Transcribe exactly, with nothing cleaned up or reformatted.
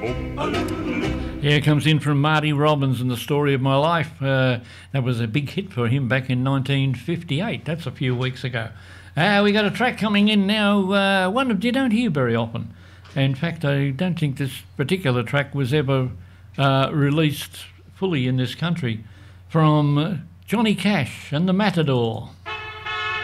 Here comes in from Marty Robbins and The Story of My Life. Uh, that was a big hit for him back in nineteen fifty-eight. That's a few weeks ago. Uh, we got a track coming in now, uh, one of you don't hear very often. In fact, I don't think this particular track was ever uh, released fully in this country. From Johnny Cash and the Matador.